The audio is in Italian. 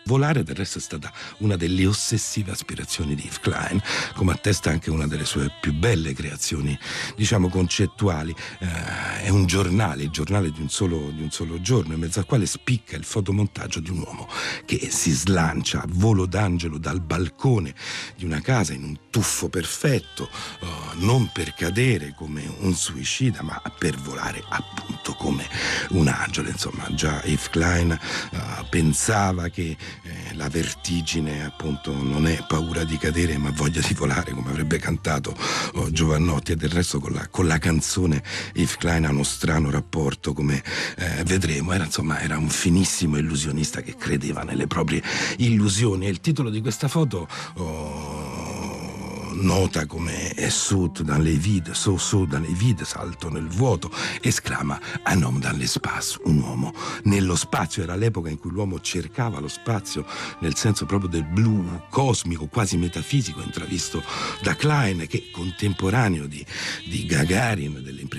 Volare del resto è stata una delle ossessive aspirazioni di Yves Klein, come attesta anche una delle sue più belle creazioni, diciamo, concettuali. È un giornale, il giornale di un solo giorno, in mezzo al quale spicca il fotomontaggio di un uomo che si slancia a volo d'angelo dal balcone di una casa in un tuffo perfetto, non per cadere come un suicida, ma per volare appunto come un angelo. Insomma, già Yves Klein pensava che la vertigine appunto non è paura di cadere ma voglia di volare, come avrebbe cantato Jovanotti, e del resto con la canzone Yves Klein ha uno strano rapporto, come vedremo. Era un finissimo illusionista che credeva nelle proprie illusioni, e il titolo di questa foto nota come saute dans les vides, saut dans les vides, salto nel vuoto, esclama un homme dans l'espace, un uomo nello spazio. Era l'epoca in cui l'uomo cercava lo spazio nel senso proprio del blu cosmico, quasi metafisico, intravisto da Klein, che contemporaneo di Gagarin, delle